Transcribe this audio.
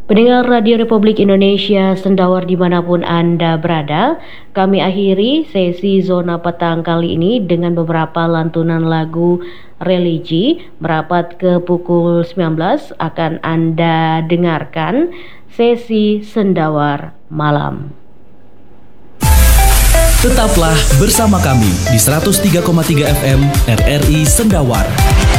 Pendengar Radio Republik Indonesia Sendawar dimanapun Anda berada, kami akhiri sesi Zona Petang kali ini dengan beberapa lantunan lagu religi. Merapat ke pukul 19 akan Anda dengarkan sesi Sendawar Malam. Tetaplah bersama kami di 103,3 FM RRI Sendawar.